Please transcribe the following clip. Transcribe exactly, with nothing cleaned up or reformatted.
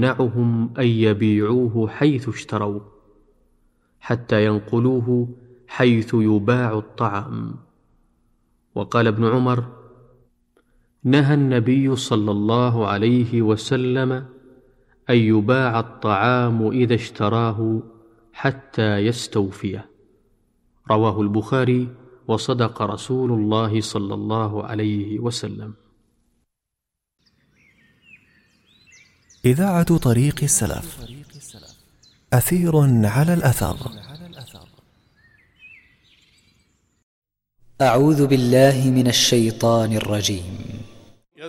يمنعهم أن يبيعوه حيث اشتروا حتى ينقلوه حيث يباع الطعام. وقال ابن عمر: نهى النبي صلى الله عليه وسلم أن يباع الطعام إذا اشتراه حتى يستوفيه. رواه البخاري، وصدق رسول الله صلى الله عليه وسلم. إذاعة طريق السلف، أثير على الأثر. أعوذ بالله من الشيطان الرجيم.